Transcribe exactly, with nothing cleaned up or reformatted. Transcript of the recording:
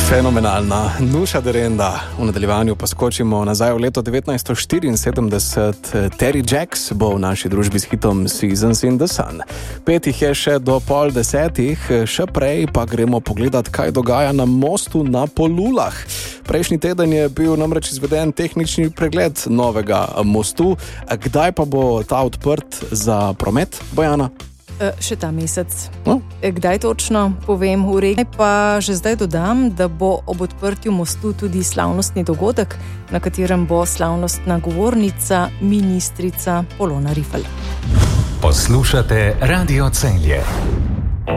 Fenomenalna Nuša Derenda. V nadaljevanju pa skočimo nazaj v leto devetnajststo štiriinsedemdeset. Terry Jacks bo v naši družbi s hitom Seasons in the Sun. Petih je še do pol desetih, še prej pa gremo pogledat, kaj dogaja na mostu na Polulah. Prejšnji teden je bil namreč izveden tehnični pregled novega mostu. Kdaj pa bo ta odprt za promet, Bojana? E, še ta mesec. No? Kdaj točno, povem v regiji, pa že zdaj dodam, da bo ob odprtju mostu tudi slavnostni dogodek, na katerem bo slavnostna govornica ministrica Polona Rifl. Poslušate Radio Celje.